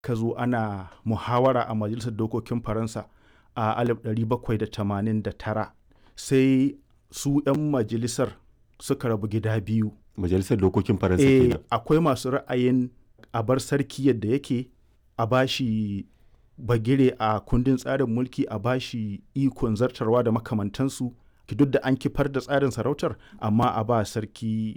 ka zo ana muhawara a majalisar dokokin Faransa a 1789 sai su 'yan majalisar suka rabu gida biyu. Majalisar dokokin Faransa kenan. Akwai masu ra'ayin a bar sarki yadda yake, a bashi bagire a kundin tsarin mulki, a bashi ikon zartarwa da makamantansu, duk da an kifar da tsarin sarautar, amma a ba sarki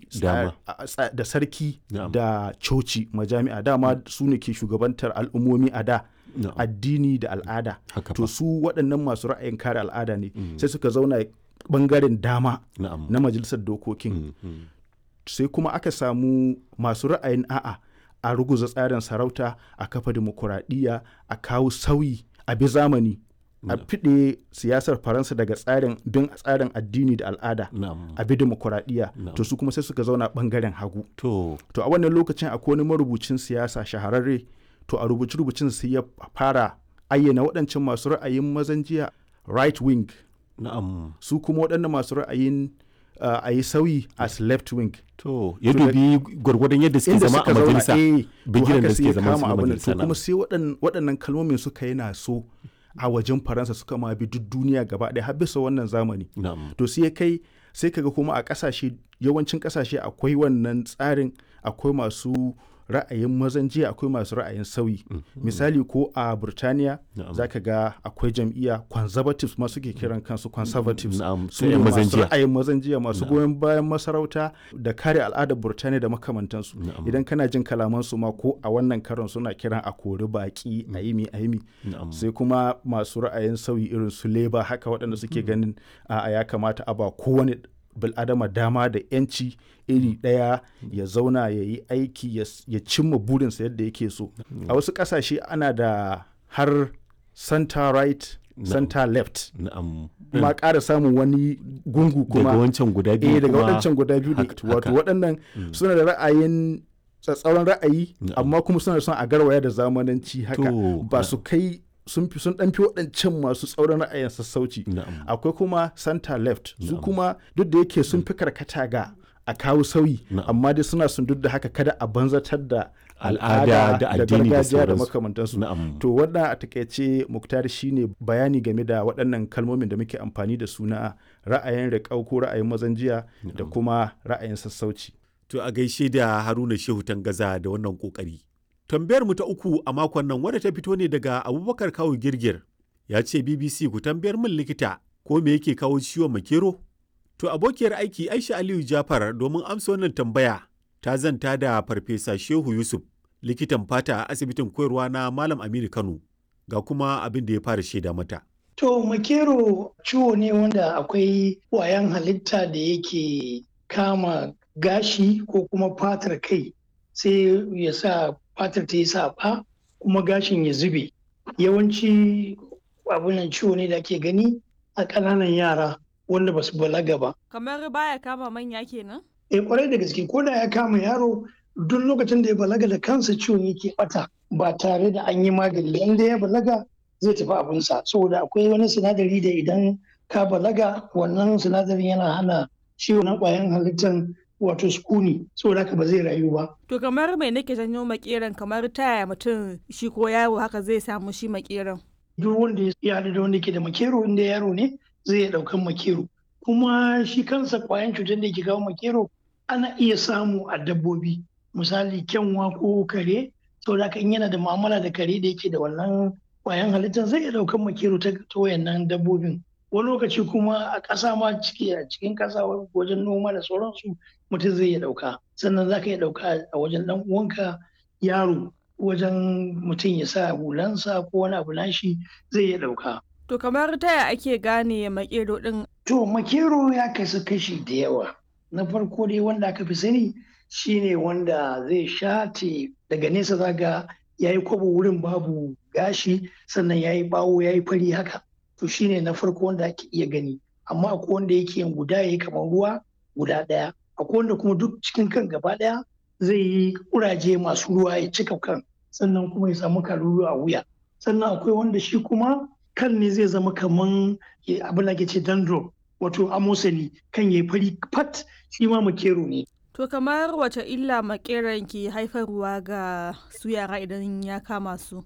da sarki da coci majami'a dama su ne ke shugabantar al'ummomi a da, addini da al'ada. To su waɗannan masu ra'ayin kare al'ada ne sai suka zauna ɓangaren dama na majalisar dokokin. Sai kuma aka samu masu ra'ayin a'a, a ruguza tsarin sarauta, a kafa dimokuraɗiyya, a kawo sauyi, a bi zamani, a fiɗe siyasar Faransa daga bin tsarin addini da al'ada, a bi dimokuraɗiyya. To su kuma sai suka zauna ɓangaren hagu. To a wannan lokacin akwai wani marubucin siyasa shahararre, to a rubucin sai ya fara ayyana waɗancan masu ra'ayin mazan jiya right wing, su kuma waɗannan masu ra'ayin a yi sauyi as left wing. To ya dubi gwargwadon yadda suke zama a majalisa, bigiran da suke zama a majalisa. To kuma sai waɗannan kalmomin suka yi naso a wajen Faransa, suka ma bi duk duniya gaba ɗaya har bisa wannan zamani. To sai kaga kuma a ƙasashe, yawancin ƙasashe akwai wannan tsarin, akwai masu ra'ayin mazan jiya, akwai masu ra'ayin sauyi. Misali ko a Burtaniya za ka ga akwai jam'iyya conservatives ma suke kiran kansu conservatives, su ne masu ra'ayin mazan jiya, masu goyon bayan masarauta da kare al'adar Burtaniya da makamantansu. Idan kana jin kalamansu ma ko a wannan karon suna kiran a kori baki, a yi. Sai kuma masu ra'ayin sauyi irin su Labour, haka waɗanda suke ganin ya kamata a ba kowane bil'adama dama da 'yanci iri ɗaya, ya zauna ya yi aiki, ya cimma burinsa yadda yake so. A wasu ƙasashe ana da har center right, center left, ma ƙara samun wani gungu kuma daga wancan guda biyu, daga waɗancan guda biyu. Wato waɗannan suna da ra'ayin tsatsauran ra'ayi, amma kuma suna son a garwaya da zamananci haka, ba su kai sun ɗan fi waɗancan masu tsauran ra'ayin sassauci. Akwai kuma center left, su kuma duk da yake sun fi karkata ga a kawo sauyi, amma dai suna sun duk da haka kada a banzatar da al'ada da gargajiya da makamantansu. To wannan a takaice Muktari shine bayani game da waɗannan kalmomin da muke amfani da su na ra'ayin riƙau ko ra'ayin mazan jiya da kuma ra'ayin sassauci. To a gaishe da Haruna Shehu Tangaza da wannan ƙoƙari. Tambayar mu ta uku a makon nan wadda ta fito ne daga Abubakar Kawu Girgir, ya ce BBC ku tambayar min likita ko me yake kawo ciwon makero? To abokiyar aiki Aisha Aliyu Jafar domin amsa wannan tambaya ta zanta da Farfesa Shehu Yusuf, likitan fata a asibitin koyarwa na Malam Aminu Kano, ga kuma abin da ya fara shaida mata. To makero ciwo ne wanda akwai ƙwayan halitta da yake kama gashi ko kuma fatar kai, sai ya sa fatar ta yi saɓa kuma gashin ya zube. Yawanci abunan ciwo ne da ake gani a ƙananan yara wanda ba su balaga ba. Kamar baya kama manya kenan? Kwarai da gaske, ko da ya kama yaro duk lokacin da ya balaga da kansa ciwon yake bata ba tare da an yi magani. Inda ya balaga zai tafi abinsa, saboda akwai wani sinadari da idan ka balaga wannan sinadarin yana hana ciwon na ƙwayan halittar wato sukuni, saboda haka ba zai rayu ba. To kamar mai nake janyo makeran, kamar taya mutum shi ko yaro haka zai samu shi makeran? Duk wanda ya haɗu da wanda ke da makero, inda yaro ne zai iya ɗaukan makero. Kuma shi kansa ƙwayan cutar da ke kawo makero ana iya samu a dabbobi, misali kyanwa ko kare, saboda haka in yana da mu'amala da kare da yake da wannan ƙwayan halittar zai iya ɗaukan makero ta wayannan dabbobin. Wani lokaci kuma a ƙasa ma a cikin ƙasa wajen noma da sauransu mutum zai iya ɗauka. Sannan za ka iya ɗauka a wajen ɗan uwanka yaro, wajen mutum ya sa hulansa ko wani abu nashi zai iya ɗauka. To kamar taya ake gane makero ɗin? To makero ya kasu kashi da yawa. Na farko dai wanda aka fi sani shine wanda zai shate daga nesa, zaga ya yi kwabo wurin babu gashi, sannan ya yi bawo ya yi fari haka. To shine na farko wanda ake iya gani, amma akwai wanda yake yin guda ya yi kamar ruwa guda ɗaya, akwai wanda kuma duk cikin kan gaba ɗaya zai yi kuraje masu ruwa ya cika kan, sannan kuma ya samu kalulu a wuya. Sannan akwai wanda shi kuma kan ne zai zama kaman abin da ke ce dandruff, wato amosani, kan ya yi fari fat, shi ma makero ne. To kamar wace illa makeran ke haifarwa ga su yara idan ya kama su?